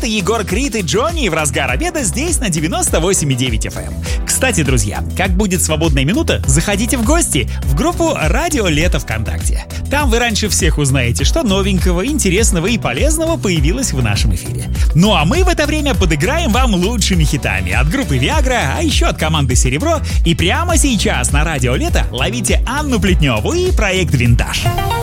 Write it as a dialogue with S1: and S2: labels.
S1: Это Егор Крид и Джонни в разгар обеда здесь на 98,9 FM. Кстати, друзья, как будет свободная минута, заходите в гости в группу «Радио Лето ВКонтакте». Там вы раньше всех узнаете, что новенького, интересного и полезного появилось в нашем эфире. Ну а мы в это время подыграем вам лучшими хитами от группы Viagra, а еще от команды «Серебро». И прямо сейчас на «Радио Лето» ловите Анну Плетневу и проект «Винтаж».